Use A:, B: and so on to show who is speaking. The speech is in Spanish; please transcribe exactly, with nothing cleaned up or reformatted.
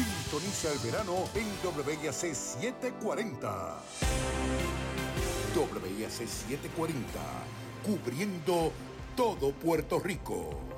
A: Sintoniza el verano en W I A C setecientos cuarenta. W I A C setecientos cuarenta, cubriendo todo Puerto Rico.